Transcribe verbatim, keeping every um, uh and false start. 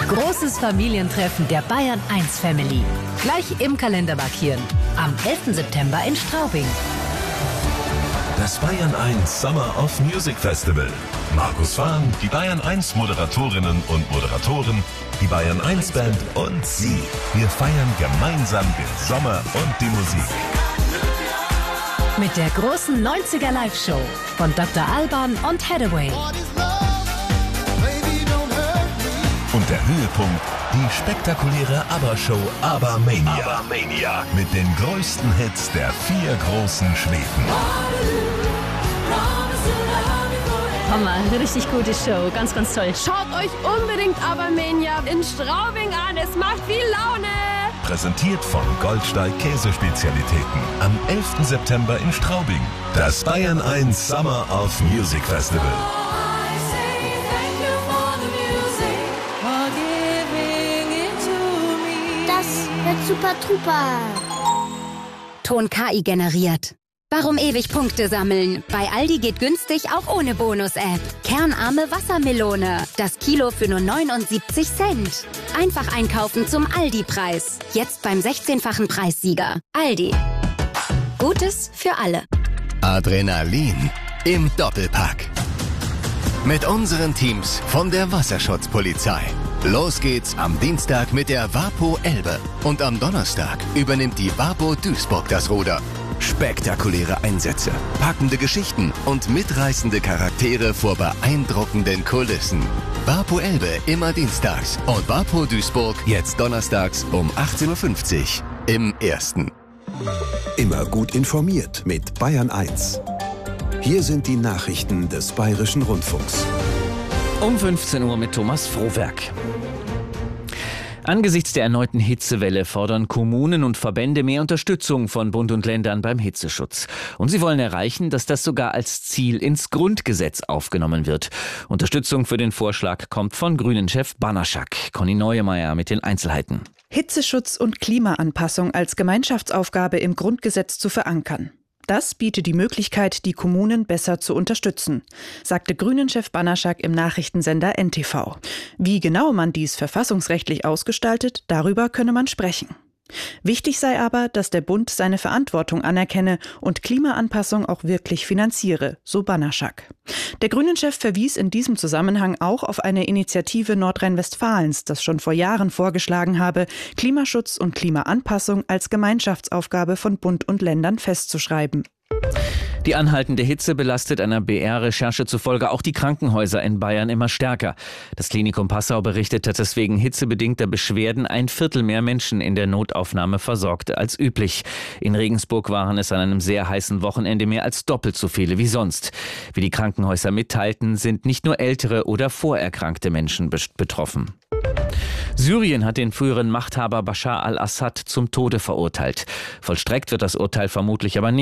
Großes Familientreffen der Bayern eins Family. Gleich im Kalender markieren. Am elften September in Straubing. Das Bayern eins Summer of Music Festival. Markus Fahn, die Bayern eins Moderatorinnen und Moderatoren, die Bayern eins Band und Sie. Wir feiern gemeinsam den Sommer und die Musik. Mit der großen neunziger Live-Show von Doktor Alban und Hathaway. Und der Höhepunkt, die spektakuläre ABBA-Show ABBA-Mania. ABBA-Mania. Mit den größten Hits der vier großen Schweden. Hammer, eine richtig gute Show, ganz, ganz toll. Schaut euch unbedingt ABBA-Mania in Straubing an, es macht viel Laune. Präsentiert von Goldsteig Käsespezialitäten. Am elften September in Straubing. Das Bayern eins Summer of Music Festival. Das wird super truper. Ton K I generiert. Warum ewig Punkte sammeln? Bei Aldi geht günstig auch ohne Bonus-App. Kernarme Wassermelone. Das Kilo für nur neunundsiebzig Cent. Einfach einkaufen zum Aldi-Preis. Jetzt beim sechzehnfachen Preissieger. Aldi. Gutes für alle. Adrenalin im Doppelpack. Mit unseren Teams von der Wasserschutzpolizei. Los geht's am Dienstag mit der Wapo Elbe. Und am Donnerstag übernimmt die Wapo Duisburg das Ruder. Spektakuläre Einsätze, packende Geschichten und mitreißende Charaktere vor beeindruckenden Kulissen. Wapo Elbe immer dienstags und Wapo Duisburg jetzt donnerstags um achtzehn Uhr fünfzig im Ersten. Immer gut informiert mit Bayern eins. Hier sind die Nachrichten des Bayerischen Rundfunks. Um fünfzehn Uhr mit Thomas Frohwerk. Angesichts der erneuten Hitzewelle fordern Kommunen und Verbände mehr Unterstützung von Bund und Ländern beim Hitzeschutz. Und sie wollen erreichen, dass das sogar als Ziel ins Grundgesetz aufgenommen wird. Unterstützung für den Vorschlag kommt von Grünen-Chef Banaschak. Conny Neuemeier mit den Einzelheiten. Hitzeschutz und Klimaanpassung als Gemeinschaftsaufgabe im Grundgesetz zu verankern. Das bietet die Möglichkeit, die Kommunen besser zu unterstützen, sagte Grünen-Chef Banaschak im Nachrichtensender N T V. Wie genau man dies verfassungsrechtlich ausgestaltet, darüber könne man sprechen. Wichtig sei aber, dass der Bund seine Verantwortung anerkenne und Klimaanpassung auch wirklich finanziere, so Banaschak. Der Grünen-Chef verwies in diesem Zusammenhang auch auf eine Initiative Nordrhein-Westfalens, das schon vor Jahren vorgeschlagen habe, Klimaschutz und Klimaanpassung als Gemeinschaftsaufgabe von Bund und Ländern festzuschreiben. Die anhaltende Hitze belastet einer B R-Recherche zufolge auch die Krankenhäuser in Bayern immer stärker. Das Klinikum Passau berichtete, dass wegen hitzebedingter Beschwerden ein Viertel mehr Menschen in der Notaufnahme versorgte als üblich. In Regensburg waren es an einem sehr heißen Wochenende mehr als doppelt so viele wie sonst. Wie die Krankenhäuser mitteilten, sind nicht nur ältere oder vorerkrankte Menschen betroffen. Syrien hat den früheren Machthaber Bashar al-Assad zum Tode verurteilt. Vollstreckt wird das Urteil vermutlich aber nicht.